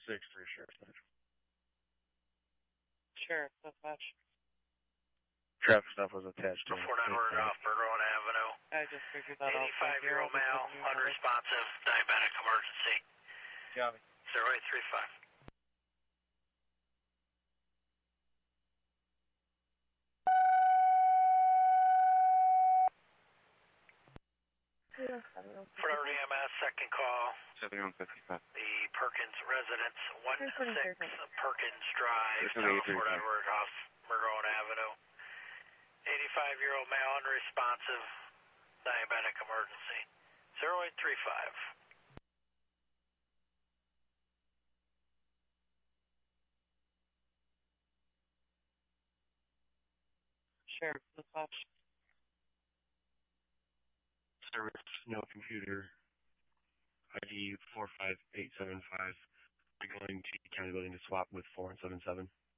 6-3 Sheriff's Dispatch. Sheriff Dispatch. Traffic stop was attached to 4 Edward off Burgoyne Avenue. I just figured that out. 85-year-old male, unresponsive, diabetic emergency. Copy. 0835. Fort Edward EMS, second call. 7155. The Perkins residence, 16 Perkins Drive, Fort Edward off Burgoyne Avenue. 85-year-old male, unresponsive, diabetic emergency. 0835. Sheriff Dispatch. Service, no computer. ID 45875. We're going to the county building to swap with 4177.